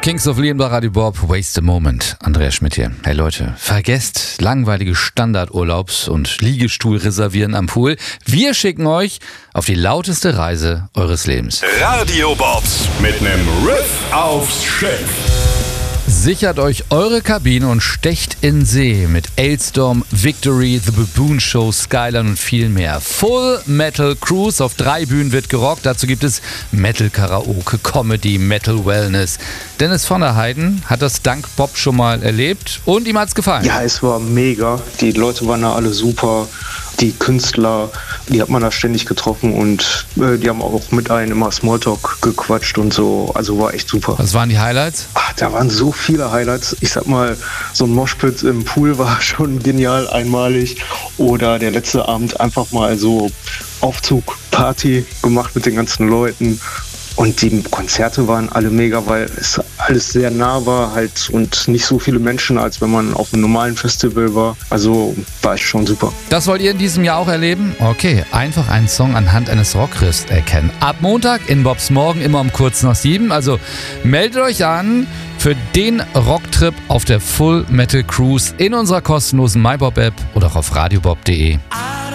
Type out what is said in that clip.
Kings of Leon bei Radio Bob, Waste a Moment. Andreas Schmidt hier. Hey Leute, vergesst langweilige Standardurlaubs- und Liegestuhl reservieren am Pool. Wir schicken euch auf die lauteste Reise eures Lebens. Radio Bob mit nem Riff aufs Schiff. Sichert euch eure Kabine und stecht in See mit Ailstorm, Victory, The Baboon Show, Skyline und viel mehr. Full Metal Cruise auf 3 Bühnen wird gerockt. Dazu gibt es Metal Karaoke, Comedy, Metal Wellness. Dennis von der Heiden hat das dank Bob schon mal erlebt und ihm hat's gefallen. Ja, es war mega. Die Leute waren da alle super. Die Künstler, die hat man da ständig getroffen und die haben auch mit einem immer Smalltalk gequatscht und so. Also war echt super. Was waren die Highlights? Da waren so viele Highlights. Ich sag mal, so ein Moshpit im Pool war schon genial, einmalig. Oder der letzte Abend einfach mal so Aufzug-Party gemacht mit den ganzen Leuten. Und die Konzerte waren alle mega, weil es alles sehr nah war halt und nicht so viele Menschen, als wenn man auf einem normalen Festival war. Also war ich schon super. Das wollt ihr in diesem Jahr auch erleben? Okay, einfach einen Song anhand eines Rockriffs erkennen. Ab Montag in Bobs Morgen immer um kurz nach 7. Also meldet euch an für den Rocktrip auf der Full Metal Cruise in unserer kostenlosen MyBob-App oder auch auf radiobob.de.